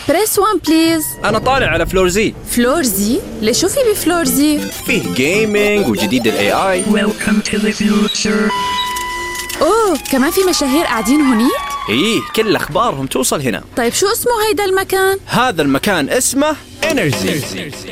بريس 1 بليز. أنا طالع على فلور زي. فلور زي؟ ليش شو في بفلور زي؟ فيه جيمينج وجديد ال AI. Welcome to the future. أوه، كمان في مشاهير قاعدين هونيك؟ إيه، كل أخبارهم توصل هنا. طيب شو اسمه هيدا المكان؟ هذا المكان اسمه Energy.